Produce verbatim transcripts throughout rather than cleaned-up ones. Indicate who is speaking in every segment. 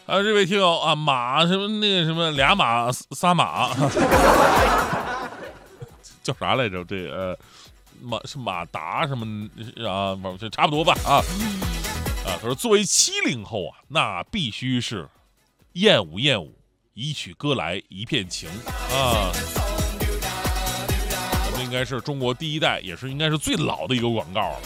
Speaker 1: 啊，这位听友啊，马什么那个什么俩马仨马，叫啥来着？这呃，马是马达什么啊？这差不多吧啊啊！他说，作为七零后啊，那必须是燕舞燕舞，一曲歌来一片情啊。我们应该是中国第一代，也是应该是最老的一个广告了。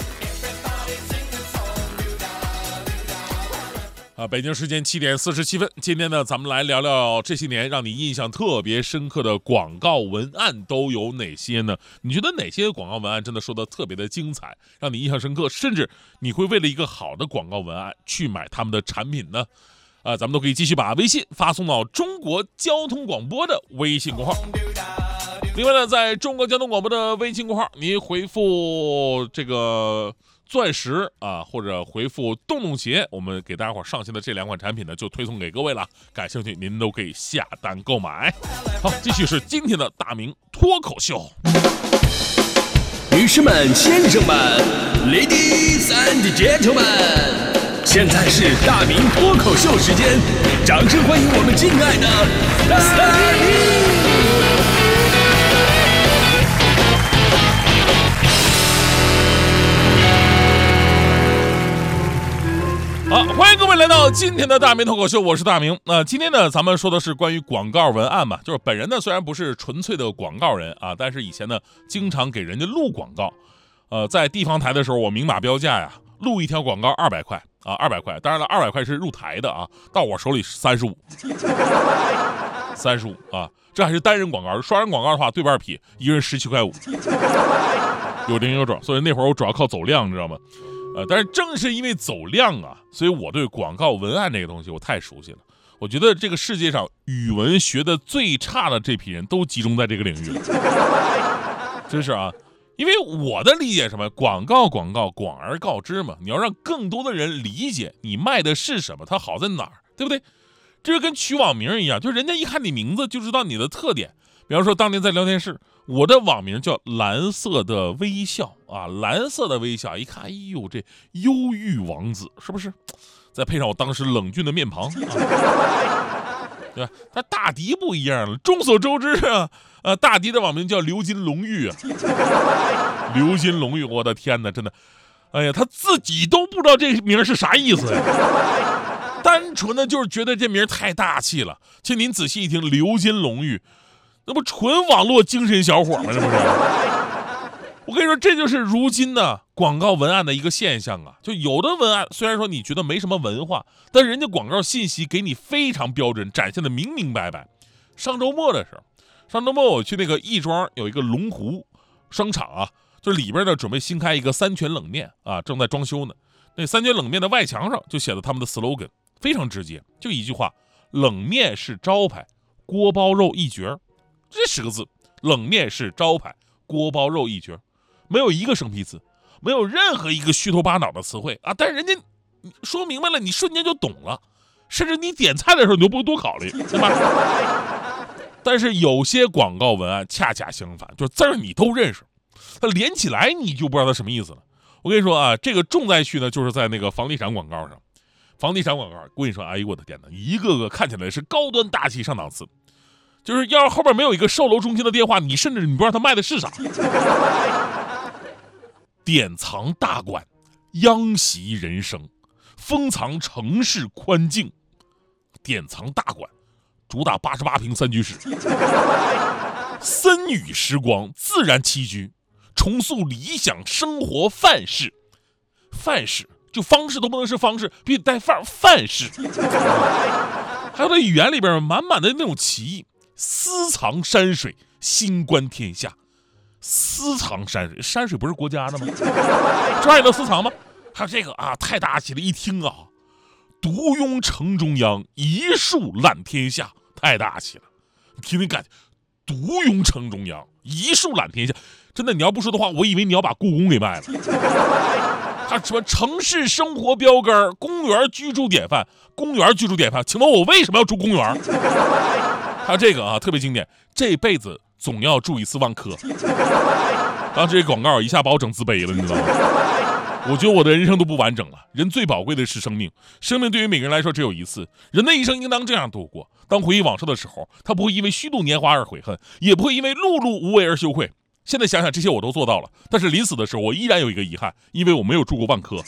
Speaker 1: 啊，北京时间七点四十七分，今天呢，咱们来聊聊这些年让你印象特别深刻的广告文案都有哪些呢？你觉得哪些广告文案真的说的特别的精彩，让你印象深刻，甚至你会为了一个好的广告文案去买他们的产品呢？啊，咱们都可以继续把微信发送到中国交通广播的微信公号。另外呢，在中国交通广播的微信公号，您回复这个钻石啊，或者回复洞洞鞋，我们给大家伙上线的这两款产品呢，就推送给各位了。感兴趣您都可以下单购买。好，继续是今天的大明脱口秀。
Speaker 2: 女士们、先生们 ，Ladies and Gentlemen， 现在是大明脱口秀时间，掌声欢迎我们敬爱的大明。
Speaker 1: 好，欢迎各位来到今天的大明脱口秀，我是大明。那、呃、今天呢，咱们说的是关于广告文案嘛，就是本人呢虽然不是纯粹的广告人啊，但是以前呢经常给人家录广告。呃，在地方台的时候，我明码标价呀，录一条广告二百块啊，二百块。当然了，二百块是入台的啊，到我手里三十五，三十五啊，这还是单人广告，双人广告的话对半劈，一人十七块五，有零有整。所以那会儿我主要靠走量，你知道吗？呃，但是正是因为走量啊，所以我对广告文案这个东西我太熟悉了。我觉得这个世界上语文学的最差的这批人都集中在这个领域了，真是啊。因为我的理解什么，广告广告广而告之嘛，你要让更多的人理解你卖的是什么，它好在哪儿，对不对？这就跟取网名一样，就人家一看你名字就知道你的特点。比方说当年在聊天室，我的网名叫蓝色的微笑啊，蓝色的微笑，一看，哎呦，这忧郁王子是不是？再配上我当时冷峻的面庞，啊、对吧？他大迪不一样了，众所周知啊，呃，大迪的网名叫刘金龙玉啊，刘金龙玉，我的天哪，真的，哎呀，他自己都不知道这名是啥意思呀。单纯的就是觉得这名太大气了。请您仔细一听，刘金龙玉。那不纯网络精神小伙吗？这不是？我跟你说，这就是如今呢广告文案的一个现象啊。就有的文案虽然说你觉得没什么文化，但人家广告信息给你非常标准，展现的明明白白。上周末的时候，上周末我去那个亦庄有一个龙湖商场啊，就里边呢准备新开一个三全冷面啊，正在装修呢。那三全冷面的外墙上就写了他们的 slogan， 非常直接，就一句话：冷面是招牌，锅包肉一绝。这十个字，冷面是招牌，锅包肉一绝，没有一个生僻词，没有任何一个虚头巴脑的词汇啊！但是人家说明白了，你瞬间就懂了，甚至你点菜的时候你都不多考虑，对吧？但是有些广告文案恰恰相反，就是字儿你都认识，它连起来你就不知道它什么意思了。我跟你说啊，这个重灾区呢，就是在那个房地产广告上，房地产广告，我跟你说，哎呦我的天哪，一个个看起来是高端大气上档次。就是要是后边没有一个售楼中心的电话，你甚至你不知道他卖的是啥。典藏大馆，央习人生，封藏城市宽境。典藏大馆，主打八十八平三居室，森宇时光，自然栖居，重塑理想生活范式。范式就方式都不能是方式，必须带范儿，范式。还有这语言里边满满的那种歧义。私藏山水，心观天下。私藏山水，山水不是国家的吗？这还有私藏吗？还有这个啊，太大气了！一听啊，独拥城中央，一树揽天下，太大气了！你听听感觉，独拥城中央，一树揽天下，真的，你要不说的话，我以为你要把故宫给卖了。还什么城市生活标杆，公园居住典范，公园居住典范，请问我为什么要住公园？还有这个啊，特别经典，这辈子总要住一次万科。当这个广告一下把我整自卑了，你知道吗？ 我觉得我的人生都不完整了。人最宝贵的是生命，生命对于每个人来说只有一次，人的一生应当这样度过。当回忆往事的时候，他不会因为虚度年华而悔恨，也不会因为碌碌无为而羞愧。现在想想这些我都做到了，但是临死的时候我依然有一个遗憾，因为我没有住过万科。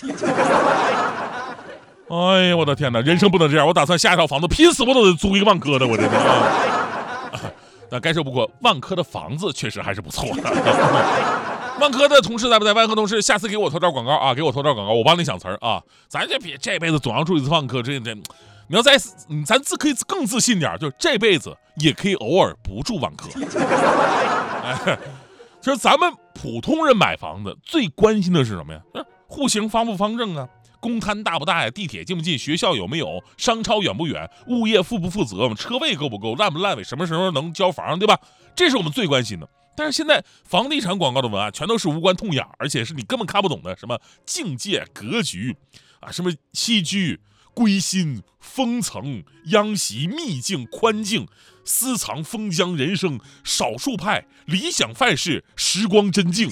Speaker 1: 哎呀，我的天哪，人生不能这样！我打算下一套房子拼死我都得租一个万科的，我真的啊。那该说不过，万科的房子确实还是不错的。万科的同事在不在？万科同事，下次给我投招广告啊！给我投招广告，我帮你想词儿啊！咱这别这辈子总要住一次万科，这这，你要再咱自可以更自信点，就这辈子也可以偶尔不住万科。哎，其实咱们普通人买房子最关心的是什么呀？户型方不方正啊？公摊大不大呀？地铁近不近？学校有没有？商超远不远？物业负不负责？车位够不够？烂不烂尾？什么时候能交房？对吧？这是我们最关心的。但是现在房地产广告的文案全都是无关痛痒，而且是你根本看不懂的，什么境界、格局啊，什么栖居、归心、封层、央习、秘境、宽境、私藏、封疆、人生、少数派、理想范式、时光真境。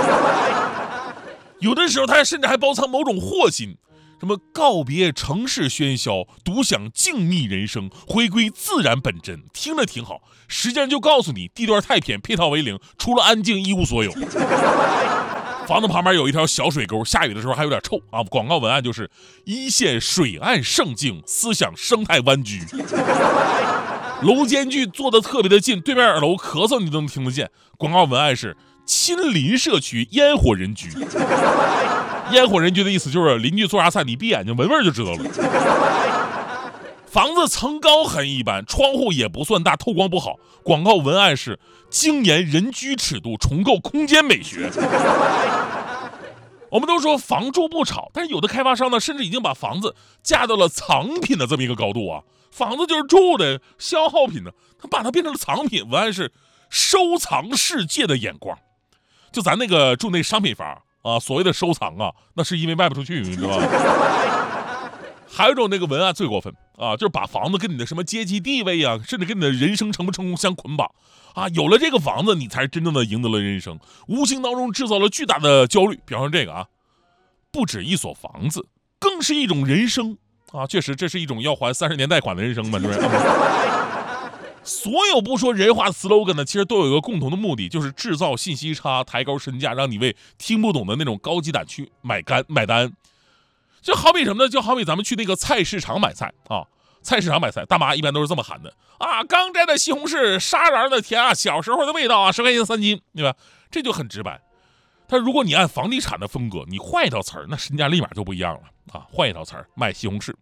Speaker 1: 有的时候他甚至还包藏某种祸心，什么告别城市喧嚣，独享静谧人生，回归自然本真，听着挺好，实际上就告诉你地段太偏，配套为零，除了安静一无所有。房子旁边有一条小水沟，下雨的时候还有点臭啊。广告文案就是一线水岸胜境，思想生态湾居。楼间距坐得特别的近，对面楼咳嗽你都能听得见。广告文案是亲邻社区，烟火人居。烟火人居的意思就是邻居做啥菜你闭眼睛闻味就知道了。房子层高很一般，窗户也不算大，透光不好。广告文案是精研人居尺度，重构空间美学。我们都说房住不炒，但是有的开发商呢，甚至已经把房子架到了藏品的这么一个高度啊。房子就是住的消耗品呢，他把它变成了藏品。文案是收藏世界的眼光。就咱那个住那商品房啊，所谓的收藏啊，那是因为卖不出去，你知道吧？还有一种那个文案最过分啊，就是把房子跟你的什么阶级地位啊，甚至跟你的人生成不成功相捆绑啊。有了这个房子，你才是真正的赢得了人生，无形当中制造了巨大的焦虑。比方说这个啊，不止一所房子，更是一种人生啊。确实，这是一种要还三十年贷款的人生嘛，对不对？所有不说人话 slogan 呢，其实都有一个共同的目的，就是制造信息差，抬高身价，让你为听不懂的那种高级胆去买单买单。就好比什么呢？就好比咱们去那个菜市场买菜啊，菜市场买菜，大妈一般都是这么喊的啊：刚摘的西红柿，沙瓤的甜啊，小时候的味道啊，十块钱三斤，对吧？这就很直白。但如果你按房地产的风格，你换一套词儿，那身价立马就不一样了啊！换一套词儿，卖西红柿。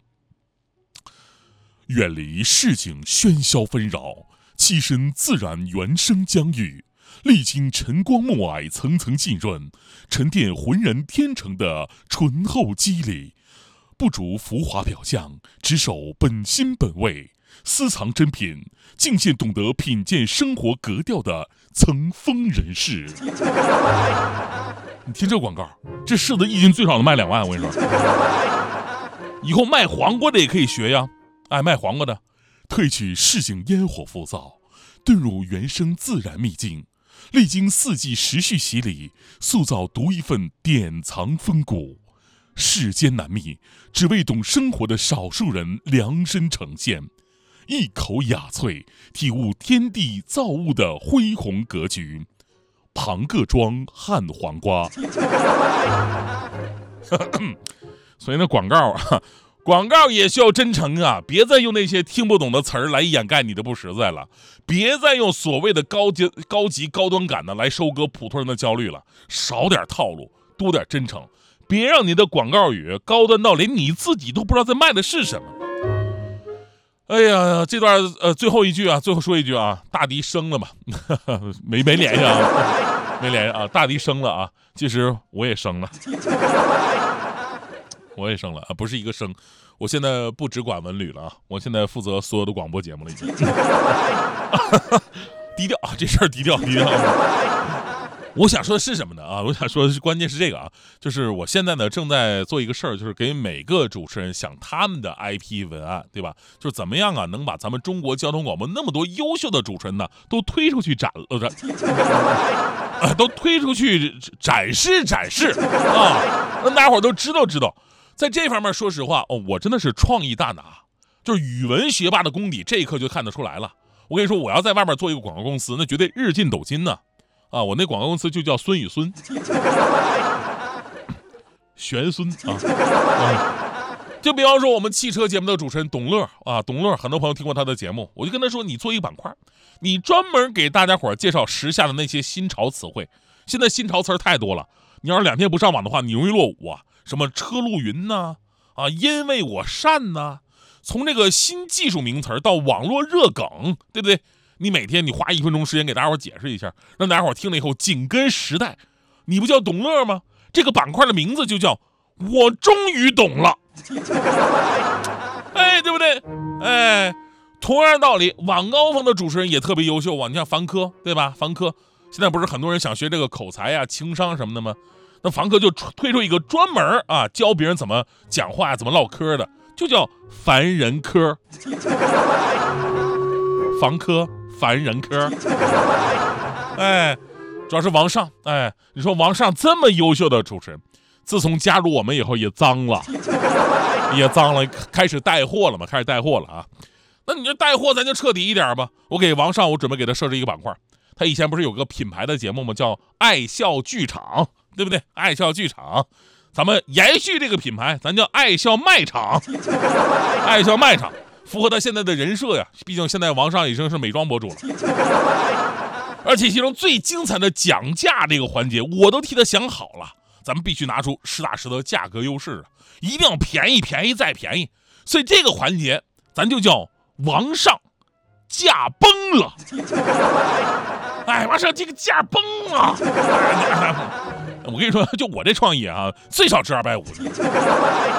Speaker 1: 远离市井喧嚣纷扰，栖身自然原生疆域，历经晨光暮霭层层浸润，沉淀浑然天成的醇厚肌理，不逐浮华表象，只守本心本味，私藏珍品，尽现懂得品鉴生活格调的层峰人士。你听这广告，这柿子一斤最少能卖两万，我跟你说。以后卖黄瓜的也可以学呀。哎，卖黄瓜的，褪去市井烟火浮躁，遁入原生自然秘境，历经四季时序洗礼，塑造独一份典藏风骨。世间难觅，只为懂生活的少数人量身呈现，一口雅萃，体悟天地造物的恢宏格局。庞各庄汉黄瓜。所以呢，广告啊。广告也需要真诚啊！别再用那些听不懂的词儿来掩盖你的不实在了，别再用所谓的高级、高级、高端感呢来收割普通人的焦虑了。少点套路，多点真诚，别让你的广告语高端到连你自己都不知道在卖的是什么。哎呀，这段呃最后一句啊，最后说一句啊，大迪生了嘛？没没联系啊，没联系啊，大迪生了啊，其实我也生了。我也生了啊，不是一个生，我现在不只管文旅了啊，我现在负责所有的广播节目了已经。低调啊，这事儿低调低调。我想说的是什么呢啊？我想说的是，关键是这个啊，就是我现在呢正在做一个事儿，就是给每个主持人想他们的 I P 文案，对吧？就是怎么样啊，能把咱们中国交通广播那么多优秀的主持人呢，都推出去展了。 啊，都推出去展示展示啊，让大家伙都知道知道。在这方面，说实话，哦，我真的是创意大拿，就是语文学霸的功底，这一刻就看得出来了。我跟你说，我要在外面做一个广告公司，那绝对日进斗金呢。啊，我那广告公司就叫孙与孙，玄孙啊。啊就比方说我们汽车节目的主持人董乐啊，董乐很多朋友听过他的节目，我就跟他说，你做一个板块，你专门给大家伙介绍时下的那些新潮词汇。现在新潮词儿太多了，你要是两天不上网的话，你容易落伍啊。什么车路云呐，啊，因为我善呐，从这个新技术名词到网络热梗，对不对？你每天你花一分钟时间给大家伙解释一下，让大家伙听了以后紧跟时代。你不叫董乐吗？这个板块的名字就叫我终于懂了。哎，对不对？哎，同样道理，晚高峰的主持人也特别优秀啊。你像凡科，对吧？凡科现在不是很多人想学这个口才啊、情商什么的吗？那凡科就推出一个专门啊教别人怎么讲话、怎么唠嗑的，就叫凡人科。凡科，凡人科。哎，主要是王上，哎，你说王上这么优秀的主持人，自从加入我们以后也脏了，也脏了，开始带货了嘛，开始带货了啊。那你这带货咱就彻底一点吧。我给王上，我准备给他设置一个板块。他以前不是有个品牌的节目吗？叫爱笑剧场，对不对？爱笑剧场，咱们延续这个品牌，咱叫爱笑卖场。爱笑卖场符合他现在的人设呀，毕竟现在王上已经是美妆博主了。而且其中最精彩的讲价这个环节，我都替他想好了。咱们必须拿出实打实的价格优势啊，一定要便宜便宜再便宜。所以这个环节咱就叫王上驾崩了。哎，王上这个价崩了。我跟你说，就我这创意啊，最少值二百五。